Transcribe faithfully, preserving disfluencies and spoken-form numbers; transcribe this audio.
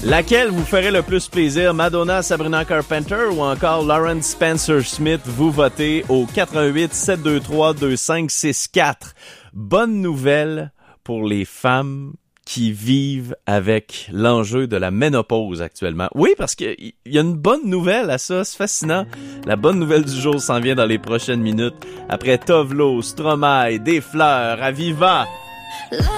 Laquelle vous ferait le plus plaisir, Madonna, Sabrina Carpenter ou encore Lawrence Spencer Smith? Vous votez au quatre un huit sept deux trois deux cinq six quatre. Bonne nouvelle pour les femmes qui vivent avec l'enjeu de la ménopause actuellement. Oui, parce qu'il y a une bonne nouvelle à ça, c'est fascinant. La bonne nouvelle du jour s'en vient dans les prochaines minutes. Après Tove Lo, Stromae, Des Fleurs, Aviva.